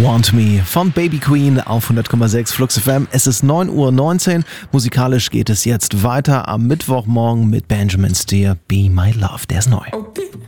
Want Me von Baby Queen auf 100,6 Flux FM. Es ist 9:19 Uhr. Musikalisch geht es jetzt weiter am Mittwochmorgen mit Benjamin Steer. Be My Love, der ist neu. Okay.